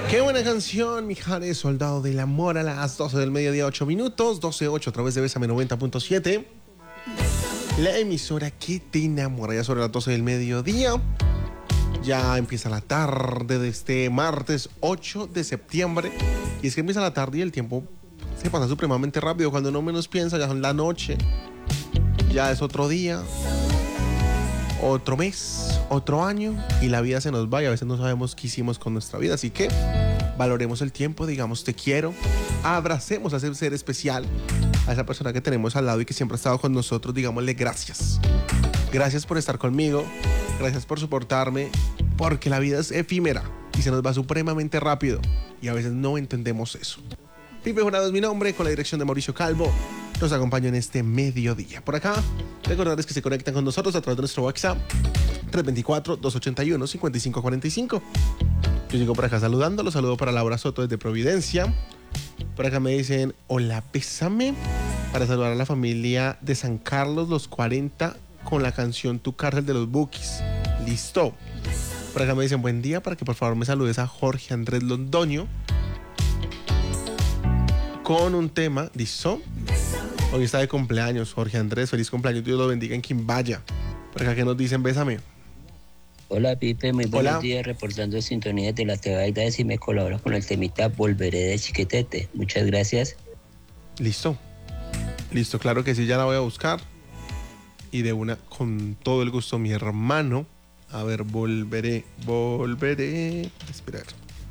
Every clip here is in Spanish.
Qué buena canción, Mijares, Soldado del Amor, a las 12 del mediodía, 8 minutos, 12:08 a través de Bésame 90.7. La emisora que te enamora, ya sobre las 12 del mediodía. Ya empieza la tarde de este martes 8 de septiembre. Y es que empieza la tarde y el tiempo se pasa supremamente rápido. Cuando uno menos piensa, ya son la noche. Ya es otro día, otro mes, otro año. Y la vida se nos va y a veces no sabemos qué hicimos con nuestra vida. Así que valoremos el tiempo, digamos te quiero. Abracemos a ese ser especial, a esa persona que tenemos al lado y que siempre ha estado con nosotros. Digámosle gracias. Gracias por estar conmigo. Gracias por soportarme. Porque la vida es efímera y se nos va supremamente rápido. Y a veces no entendemos eso. Pipe Jurado es mi nombre, con la dirección de Mauricio Calvo. Los acompaño en este mediodía. Por acá, recordarles que se conectan con nosotros a través de nuestro WhatsApp 324-281-5545. Yo llego por acá saludando. Saludo para Laura Soto desde Providencia. Por acá me dicen, hola, bésame. Para saludar a la familia de San Carlos, los 40, con la canción Tu Cárcel de los Bukis. Listo. Por acá me dicen, buen día, para que por favor me saludes a Jorge Andrés Londoño con un tema. ¿Listo? Hoy está de cumpleaños Jorge Andrés, feliz cumpleaños, Dios lo bendiga en quien vaya. Por acá que nos dicen, bésame. Hola Pipe, muy buenos días, reportando sintonía de la Tebaida. Si me colabora con el temita Volveré de Chiquetete, muchas gracias. Listo, claro que sí, ya la voy a buscar. Y de una, con todo el gusto, mi hermano. A ver, volveré. Esperar.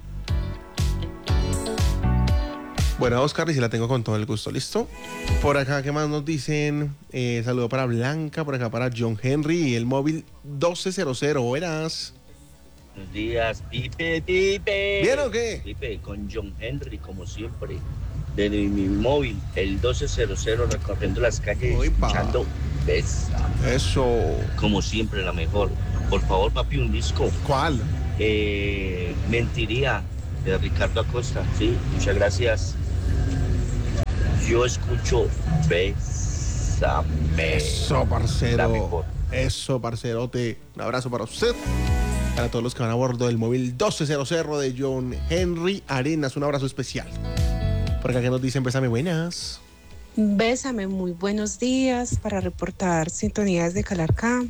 Bueno, Oscar, y si la tengo con todo el gusto, ¿listo? Por acá, ¿qué más nos dicen? Saludo para Blanca, por acá para John Henry y el móvil 1200, ¿verás? Buenos días, Pipe. ¿Bien o qué? Pipe, con John Henry, como siempre, desde mi móvil, el 1200, recorriendo las calles, escuchando Bésame. Eso. Como siempre, la mejor. Por favor, papi, un disco. ¿Cuál? Mentiría, de Ricardo Acosta. Sí, muchas gracias. Yo escucho Bésame. Eso, parcero. La mejor. Eso, parcerote. Un abrazo para usted. Para todos los que van a bordo del móvil 1200 de John Henry Arenas. Un abrazo especial. Por acá que nos dicen, bésame, buenas. Bésame, muy buenos días. Para reportar sintonías de Calarcá.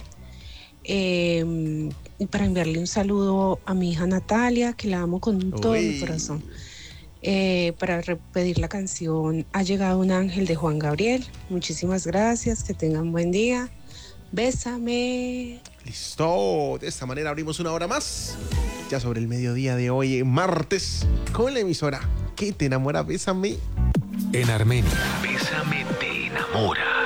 Y para enviarle un saludo a mi hija Natalia, que la amo con todo mi corazón. Para pedir la canción Ha llegado un ángel de Juan Gabriel. Muchísimas gracias, que tengan buen día. Bésame. Listo, de esta manera abrimos una hora más. Ya sobre el mediodía de hoy, martes, con la emisora que te enamora. Bésame. En Armenia, Bésame te enamora.